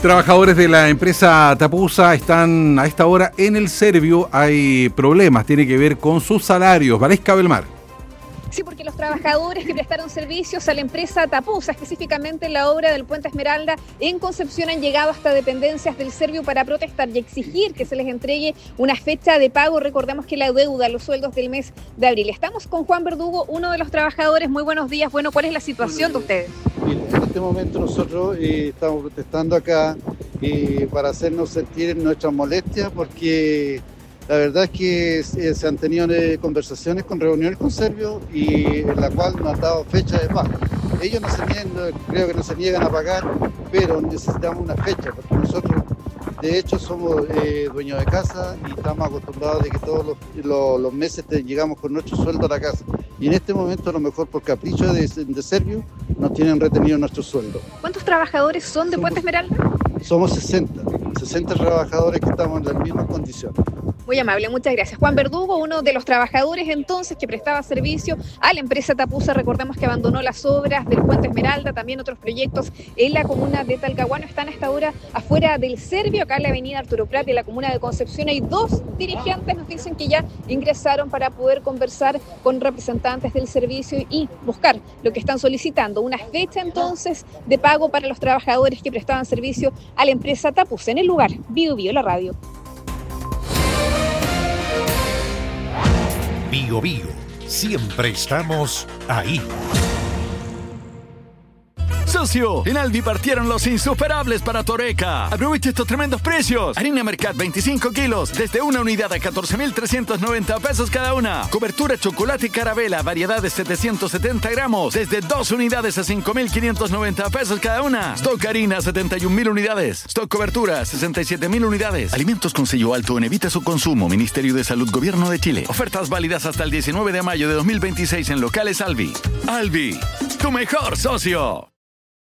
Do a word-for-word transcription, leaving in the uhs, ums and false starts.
Trabajadores de la empresa Tapusa están a esta hora en el Servio. Hay problemas, tiene que ver con sus salarios. Valesca Belmar. Sí, porque los trabajadores que prestaron servicios a la empresa Tapusa, específicamente en la obra del Puente Esmeralda en Concepción, han llegado hasta dependencias del Servio para protestar y exigir que se les entregue una fecha de pago. Recordemos que la deuda, los sueldos del mes de abril. Estamos con Juan Verdugo, uno de los trabajadores. Muy buenos días. Bueno, ¿cuál es la situación de ustedes? Mira, en este momento nosotros eh, estamos protestando acá eh, para hacernos sentir nuestra molestia, porque la verdad es que eh, se han tenido eh, conversaciones con reuniones con Servio y en la cual nos han dado fecha de pago. Ellos no se niegan, creo que no se niegan a pagar, pero necesitamos una fecha, porque nosotros de hecho somos eh, dueños de casa y estamos acostumbrados de que todos los, los, los meses te, llegamos con nuestro sueldo a la casa. Y en este momento, a lo mejor por capricho de, de Servio, nos tienen retenido nuestro sueldo. ¿Cuántos trabajadores son de Puente Esmeralda? Somos sesenta, sesenta trabajadores que estamos en las mismas condiciones. Muy amable, muchas gracias. Juan Verdugo, uno de los trabajadores entonces que prestaba servicio a la empresa Tapusa. Recordemos que abandonó las obras del Puente Esmeralda, también otros proyectos en la comuna de Talcahuano. Están a esta hora afuera del Servio, acá en la avenida Arturo Prat, en la comuna de Concepción. Hay dos dirigentes, nos dicen que ya ingresaron para poder conversar con representantes del servicio y buscar lo que están solicitando. Una fecha entonces de pago para los trabajadores que prestaban servicio a la empresa Tapusa. En el lugar, Bio Bio, la radio. Bio Bio, siempre estamos ahí. Socio, en Alvi partieron los insuperables para Toreca. Aprovecha estos tremendos precios. Harina Mercat veinticinco kilos, desde una unidad a catorce mil trescientos noventa pesos cada una. Cobertura chocolate Carabela, variedad de setecientos setenta gramos, desde dos unidades a cinco mil quinientos noventa pesos cada una. Stock harina, setenta y un mil unidades. Stock cobertura, sesenta y siete mil unidades. Alimentos con sello alto en evita su consumo. Ministerio de Salud, Gobierno de Chile. Ofertas válidas hasta el diecinueve de mayo de dos mil veintiséis en locales Alvi. Alvi, tu mejor socio.